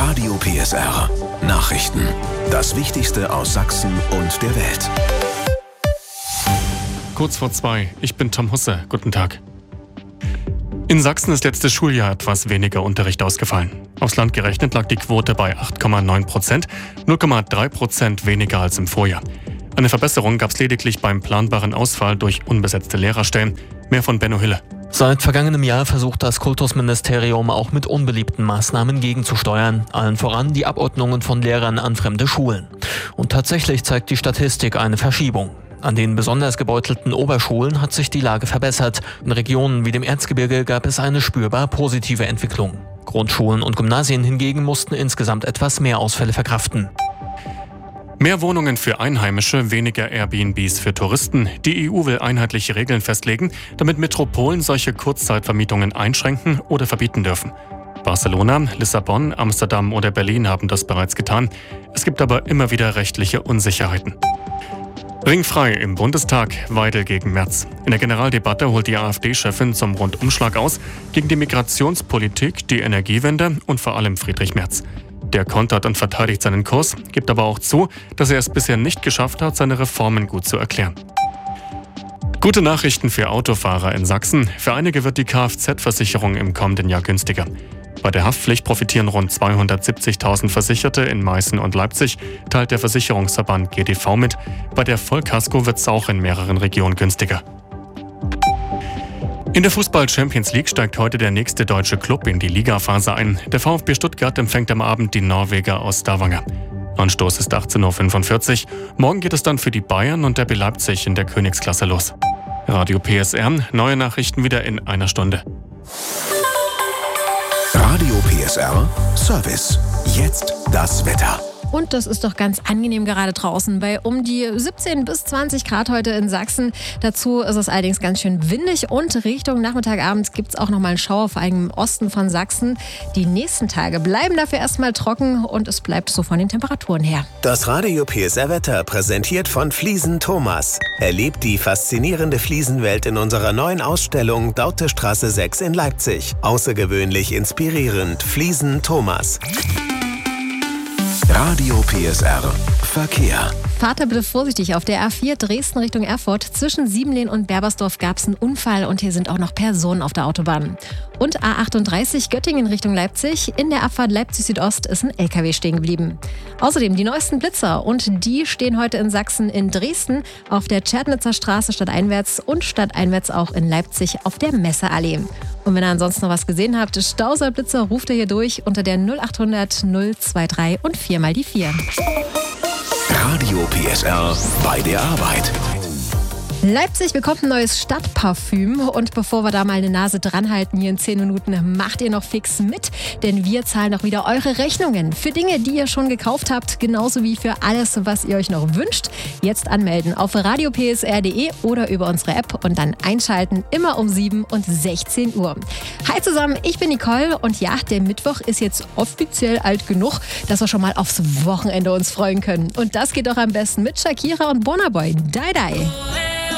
Radio PSR. Nachrichten. Das Wichtigste aus Sachsen und der Welt. Kurz vor 2. Ich bin Tom Husse. Guten Tag. In Sachsen ist letztes Schuljahr etwas weniger Unterricht ausgefallen. Aufs Land gerechnet lag die Quote bei 8,9%, 0,3% weniger als im Vorjahr. Eine Verbesserung gab es lediglich beim planbaren Ausfall durch unbesetzte Lehrerstellen. Mehr von Benno Hille. Seit vergangenem Jahr versucht das Kultusministerium auch mit unbeliebten Maßnahmen gegenzusteuern. Allen voran die Abordnungen von Lehrern an fremde Schulen. Und tatsächlich zeigt die Statistik eine Verschiebung. An den besonders gebeutelten Oberschulen hat sich die Lage verbessert. In Regionen wie dem Erzgebirge gab es eine spürbar positive Entwicklung. Grundschulen und Gymnasien hingegen mussten insgesamt etwas mehr Ausfälle verkraften. Mehr Wohnungen für Einheimische, weniger Airbnbs für Touristen. Die EU will einheitliche Regeln festlegen, damit Metropolen solche Kurzzeitvermietungen einschränken oder verbieten dürfen. Barcelona, Lissabon, Amsterdam oder Berlin haben das bereits getan. Es gibt aber immer wieder rechtliche Unsicherheiten. Ringfrei im Bundestag, Weidel gegen Merz. In der Generaldebatte holt die AfD-Chefin zum Rundumschlag aus gegen die Migrationspolitik, die Energiewende und vor allem Friedrich Merz. Der kontert und verteidigt seinen Kurs, gibt aber auch zu, dass er es bisher nicht geschafft hat, seine Reformen gut zu erklären. Gute Nachrichten für Autofahrer in Sachsen. Für einige wird die Kfz-Versicherung im kommenden Jahr günstiger. Bei der Haftpflicht profitieren rund 270.000 Versicherte in Meißen und Leipzig, teilt der Versicherungsverband GDV mit. Bei der Vollkasko wird es auch in mehreren Regionen günstiger. In der Fußball-Champions League steigt heute der nächste deutsche Club in die Ligaphase ein. Der VfB Stuttgart empfängt am Abend die Norweger aus Stavanger. Anstoß ist 18:45 Uhr. Morgen geht es dann für die Bayern und RB Leipzig in der Königsklasse los. Radio PSR, neue Nachrichten wieder in einer Stunde. Radio PSR Service. Jetzt das Wetter. Und das ist doch ganz angenehm gerade draußen bei um die 17 bis 20 Grad heute in Sachsen. Dazu ist es allerdings ganz schön windig und Richtung Nachmittagabend gibt es auch nochmal einen Schauer, vor allem im Osten von Sachsen. Die nächsten Tage bleiben dafür erstmal trocken und es bleibt so von den Temperaturen her. Das Radio PSR Wetter präsentiert von Fliesen Thomas. Erlebt die faszinierende Fliesenwelt in unserer neuen Ausstellung Dautestraße 6 in Leipzig. Außergewöhnlich inspirierend. Fliesen Thomas. Radio PSR Verkehr. Fahrt da bitte vorsichtig. Auf der A4 Dresden Richtung Erfurt zwischen Siebenlehn und Berbersdorf gab es einen Unfall und hier sind auch noch Personen auf der Autobahn. Und A38 Göttingen Richtung Leipzig. In der Abfahrt Leipzig Südost ist ein LKW stehen geblieben. Außerdem die neuesten Blitzer und die stehen heute in Sachsen in Dresden auf der Tschernitzer Straße stadteinwärts und stadteinwärts auch in Leipzig auf der Messeallee. Und wenn ihr ansonsten noch was gesehen habt, Stauserblitzer ruft ihr hier durch unter der 0800 023 und 4 mal die 4. Radio PSR bei der Arbeit. Leipzig bekommt ein neues Stadtparfüm und bevor wir da mal eine Nase dran halten hier in 10 Minuten, macht ihr noch fix mit, denn wir zahlen auch wieder eure Rechnungen für Dinge, die ihr schon gekauft habt, genauso wie für alles, was ihr euch noch wünscht. Jetzt anmelden auf radiopsr.de oder über unsere App und dann einschalten, immer um 7 und 16 Uhr. Hi zusammen, ich bin Nicole und ja, der Mittwoch ist jetzt offiziell alt genug, dass wir schon mal aufs Wochenende uns freuen können. Und das geht doch am besten mit Shakira und Burna Boy. Die.